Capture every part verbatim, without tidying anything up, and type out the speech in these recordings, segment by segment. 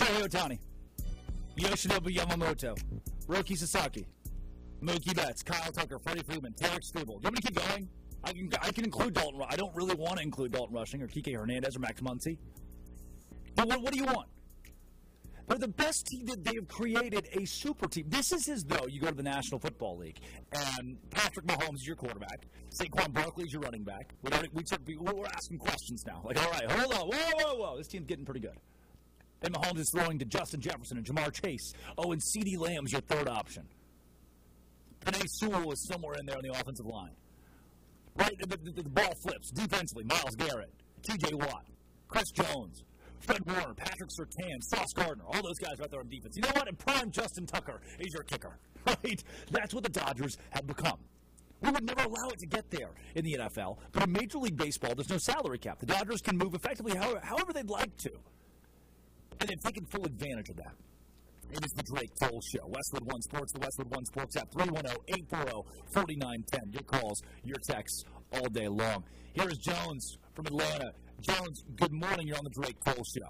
Shohei Ohtani, Yoshinobu Yamamoto, Roki Sasaki, Mookie Betts, Kyle Tucker, Freddie Freeman, Tarek Struble. Do you want me to keep going? I can I can include Dalton. I don't really want to include Dalton Rushing or Kike Hernandez or Max Muncy. But what, what do you want? They're the best team that they have created, a super team. This is as though you go to the National Football League and Patrick Mahomes is your quarterback, Saquon Barkley is your running back. We don't, we took, we're asking questions now. Like, all right, hold on, whoa, whoa, whoa. This team's getting pretty good. And Mahomes is throwing to Justin Jefferson and Jamar Chase. Oh, and CeeDee Lamb's your third option. Penei Sewell is somewhere in there on the offensive line. Right, the, the, the ball flips defensively. Myles Garrett, T J Watt, Chris Jones, Fred Warner, Patrick Surtain, Sauce Gardner, all those guys right there on defense. You know what? And prime Justin Tucker is your kicker, right? That's what the Dodgers have become. We would never allow it to get there in the N F L, but in Major League Baseball, there's no salary cap. The Dodgers can move effectively however, however they'd like to, and they've taken full advantage of that. It is the Drake Toll Show. Westwood One Sports, the Westwood One Sports app, three one zero, eight four zero, four nine one zero. Your calls, your texts all day long. Here is Jones from Atlanta. Jones, good morning. You're on the Drake Toll Show.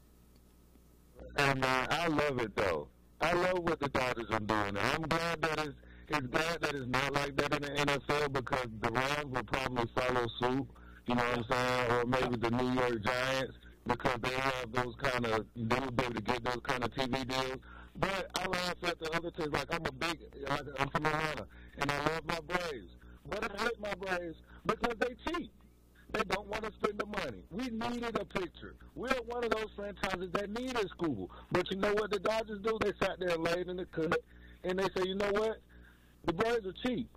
And uh, I love it, though. I love what the Dodgers are doing. I'm glad that it's, it's glad that it's not like that in the N F L because the Rams will probably follow suit, you know what I'm saying, or maybe the New York Giants, because they have those kind of, they will be able to get those kind of T V deals. But I laugh at the other teams. Like, I'm a big, like, I'm from Atlanta, and I love my Braves. But I hate my Braves because they cheat. They don't want to spend the money. We needed a picture. We're one of those franchises that needed school. But you know what the Dodgers do? They sat there late in the cut, and they say, you know what? The Braves are cheap.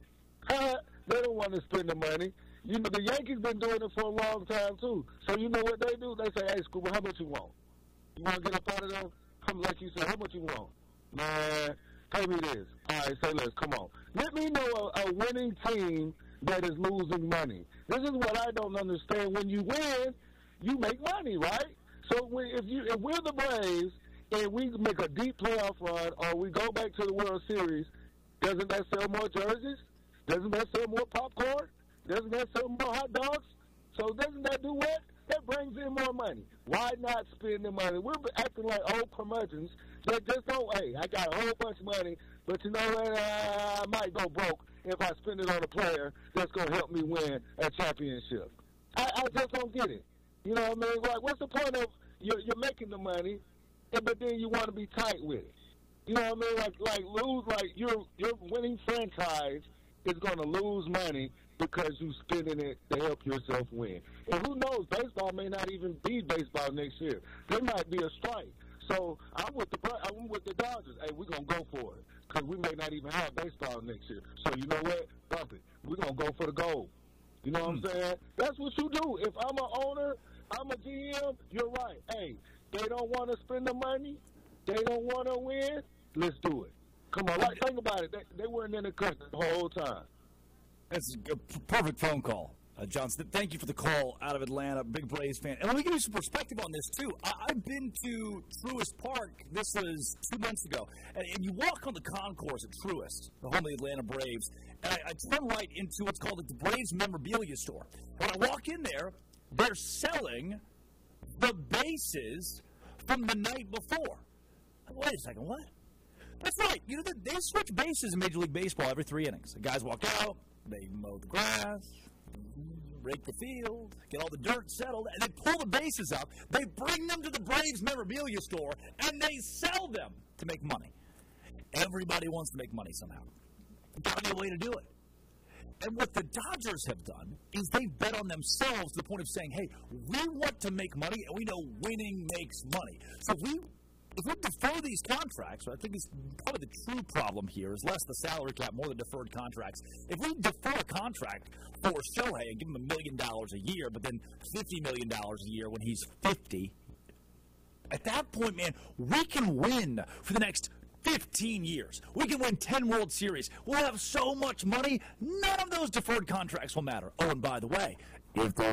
They don't want to spend the money. You know, the Yankees been doing it for a long time, too. So you know what they do? They say, hey, Scuba, how much you want? You want to get up out of them? I'm like you said, how much you want? Man, pay me this. All right, say less. Come on. Let me know a, a winning team that is losing money. This is what I don't understand. When you win, you make money, right? So when, if you if we're the Braves and we make a deep playoff run or we go back to the World Series, doesn't that sell more jerseys? Doesn't that sell more popcorn? Doesn't that sell more hot dogs? So doesn't that do what? That brings in more money. Why not spend the money? We're acting like old curmudgeons that just don't, hey, I got a whole bunch of money, but you know what? I might go broke if I spend it on a player that's going to help me win a championship. I, I just don't get it. You know what I mean? Like, what's the point of you're, you're making the money, but then you want to be tight with it? You know what I mean? Like, like lose, like your your winning franchise is going to lose money because you spending it to help yourself win. And who knows? Baseball may not even be baseball next year. There might be a strike. So I'm with the I'm with the Dodgers. Hey, we're gonna go for it because we may not even have baseball next year. So you know what? Bump it. We're gonna go for the gold. You know what I'm saying? That's what you do. If I'm an owner, I'm a G M. You're right. Hey, they don't want to spend the money. They don't want to win. Let's do it. Come on, like, think about it. They, they weren't in the country the whole time. That's a perfect phone call, uh, Johnson. Thank you for the call out of Atlanta. Big Braves fan. And let me give you some perspective on this, too. I- I've been to Truist Park. This was two months ago. And, and you walk on the concourse at Truist, the home of the Atlanta Braves, and I, I turn right into what's called the Braves memorabilia store. When I walk in there, they're selling the bases from the night before. Wait a second, what? That's right. You know, they, they switch bases in Major League Baseball every three innings. The guys walk out, they mow the grass, rake the field, get all the dirt settled, and they pull the bases up. They bring them to the Braves memorabilia store, and they sell them to make money. Everybody wants to make money somehow. Got to be a way to do it. And what the Dodgers have done is they bet on themselves to the point of saying, hey, we want to make money, and we know winning makes money. So if we If we defer these contracts, I think it's probably the true problem here is less the salary cap, more the deferred contracts. If we defer a contract for Shohei and give him a million dollars a year, but then fifty million dollars a year when he's fifty, at that point, man, we can win for the next fifteen years. We can win ten World Series. We'll have so much money, none of those deferred contracts will matter. Oh, and by the way, if those